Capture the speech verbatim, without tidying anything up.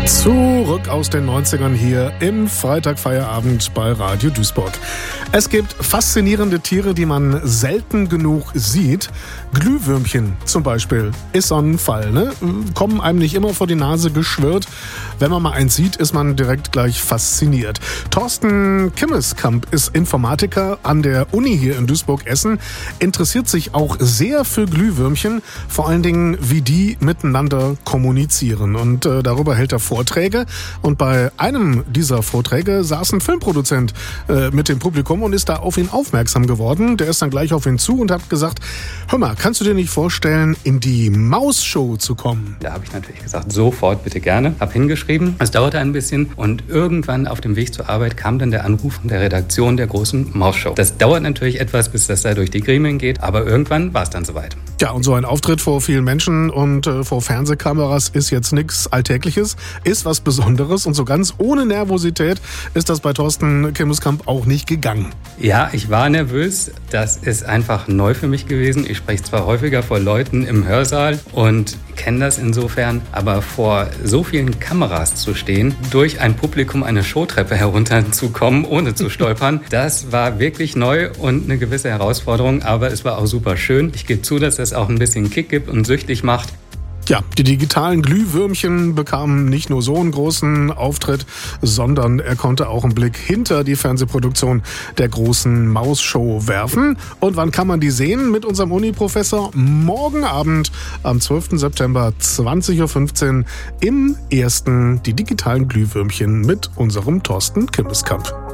Zurück aus den neunzigern hier im Freitagfeierabend bei Radio Duisburg. Es gibt faszinierende Tiere, die man selten genug sieht. Glühwürmchen zum Beispiel ist so ein Fall, ne? Kommen einem nicht immer vor die Nase geschwirrt. Wenn man mal eins sieht, ist man direkt gleich fasziniert. Thorsten Kimmeskamp ist Informatiker an der Uni hier in Duisburg-Essen, interessiert sich auch sehr für Glühwürmchen, vor allen Dingen, wie die miteinander kommunizieren. Und äh, darüber hält er Vorträge. Und bei einem dieser Vorträge saß ein Filmproduzent äh, mit dem Publikum und ist da auf ihn aufmerksam geworden. Der ist dann gleich auf ihn zu und hat gesagt, hör mal, kannst du dir nicht vorstellen, in die Maus-Show zu kommen? Da habe ich natürlich gesagt, sofort, bitte gerne. Hab hingeschrieben. Es dauerte ein bisschen und irgendwann auf dem Weg zur Arbeit kam dann der Anruf von der Redaktion der großen Maus-Show. Das dauert natürlich etwas, bis das da durch die Gremien geht, aber irgendwann war es dann soweit. Ja, und so ein Auftritt vor vielen Menschen und äh, vor Fernsehkameras ist jetzt nichts Alltägliches, ist was Besonderes und so ganz ohne Nervosität ist das bei Thorsten Kimmeskamp auch nicht gegangen. Ja, ich war nervös. Das ist einfach neu für mich gewesen. Ich spreche zwar häufiger vor Leuten im Hörsaal und kenne das insofern, aber vor so vielen Kameras zu stehen, durch ein Publikum eine Showtreppe herunterzukommen, ohne zu stolpern, das war wirklich neu und eine gewisse Herausforderung, aber es war auch super schön. Ich gebe zu, dass das auch ein bisschen Kick gibt und süchtig macht. Ja, die digitalen Glühwürmchen bekamen nicht nur so einen großen Auftritt, sondern er konnte auch einen Blick hinter die Fernsehproduktion der großen Maus-Show werfen. Und wann kann man die sehen mit unserem Uni-Professor? Morgen Abend am zwölften September zwanzig Uhr fünfzehn im ersten die digitalen Glühwürmchen mit unserem Thorsten Kimmeskamp.